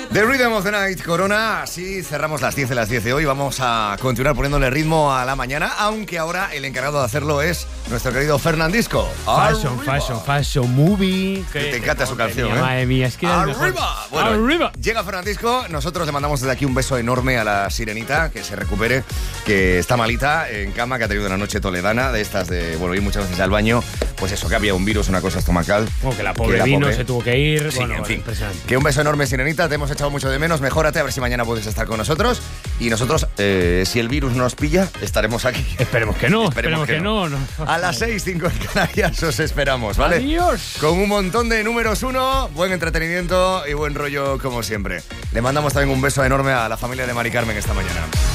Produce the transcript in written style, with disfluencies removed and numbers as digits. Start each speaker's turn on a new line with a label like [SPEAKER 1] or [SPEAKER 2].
[SPEAKER 1] The Rhythm of the Night, Corona. Así cerramos las 10 de las 10 de hoy. Vamos a continuar poniéndole ritmo a la mañana, aunque ahora el encargado de hacerlo es nuestro querido Fernandisco.
[SPEAKER 2] Fashion movie.
[SPEAKER 1] Te encanta su canción, ¿eh?
[SPEAKER 2] Madre mía, es que
[SPEAKER 1] ¡Arriba! Bueno,
[SPEAKER 2] ¡Arriba!
[SPEAKER 1] Llega Fernandisco. Nosotros le mandamos desde aquí un beso enorme a la sirenita, que se recupere, que está malita en cama, que ha tenido una noche toledana de estas de, bueno, ir muchas veces al baño. Pues eso, que había un virus, una cosa estomacal.
[SPEAKER 2] Como que la pobre vino, se tuvo que ir.
[SPEAKER 1] Sí,
[SPEAKER 2] bueno,
[SPEAKER 1] en fin.
[SPEAKER 2] Impresionante.
[SPEAKER 1] Que un beso enorme, sirenita. Te hemos echado mucho de menos. Mejórate, a ver si mañana puedes estar con nosotros. Y nosotros, si el virus nos pilla, estaremos aquí.
[SPEAKER 2] Esperemos que no.
[SPEAKER 1] Esperemos que no. A las 6:05 en Canarias os esperamos, ¿vale?
[SPEAKER 2] Adiós.
[SPEAKER 1] Con un montón de números uno, buen entretenimiento y buen rollo como siempre. Le mandamos también un beso enorme a la familia de Mari Carmen esta mañana.